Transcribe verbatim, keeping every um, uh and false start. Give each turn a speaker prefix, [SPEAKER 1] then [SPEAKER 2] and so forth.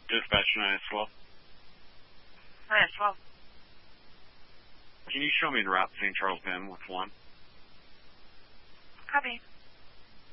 [SPEAKER 1] Dispatch nine S twelve.
[SPEAKER 2] nine S twelve.
[SPEAKER 1] Can you show me the route Saint Charles Bend with one?
[SPEAKER 2] Copy.